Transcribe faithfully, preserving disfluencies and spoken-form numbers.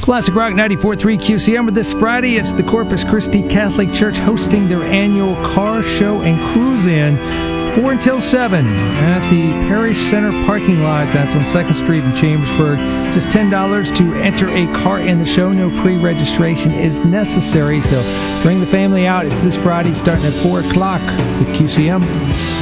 Classic Rock ninety-four point three Q C M. This Friday, it's the Corpus Christi Catholic Church hosting their annual car show and cruise-in, four until seven, at the Parish Center parking lot. That's on second Street in Chambersburg. Just ten dollars to enter a car in the show. No pre-registration is necessary, so bring the family out. It's this Friday starting at four o'clock with Q C M.